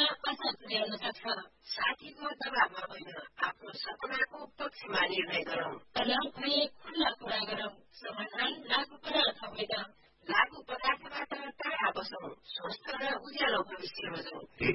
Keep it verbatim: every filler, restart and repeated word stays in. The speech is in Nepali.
जीवनमा असर पुर्याउन सक्छ। साथीको दबावमा होइन, आफ्नो सपनाको पक्षमा निर्णय गरौँ। तनाव भए खुल्ला कुरा गरौँ। समाधान लागू पदार्थ होइन। लागू पदार्थबाट टाढा बसौँ। स्वस्थ र उज्यालो भविष्य रोजौँ।